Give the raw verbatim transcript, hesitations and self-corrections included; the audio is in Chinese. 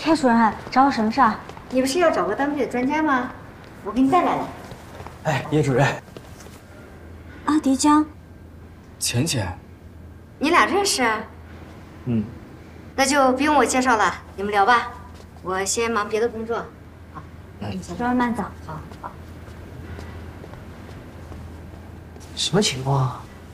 蔡主任，找我什么事儿？ 你不是要找个当地的专家吗？我给你带来了。 哎，叶主任。 阿迪江。 浅浅。 你俩认识啊？ 嗯。 那就不用我介绍了，你们聊吧。我先忙别的工作。好， 嗯，主任慢走。 好好。 什么情况啊？